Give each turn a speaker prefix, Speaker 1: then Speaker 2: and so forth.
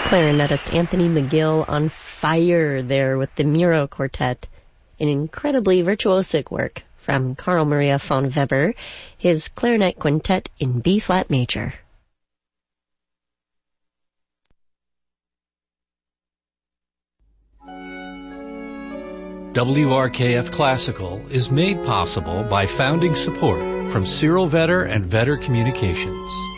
Speaker 1: Clarinetist Anthony McGill on fire there with the Miro Quartet, an incredibly virtuosic work from Carl Maria von Weber, his clarinet quintet in B-flat major.
Speaker 2: WRKF Classical is made possible by founding support from Cyril Vetter and Vetter Communications.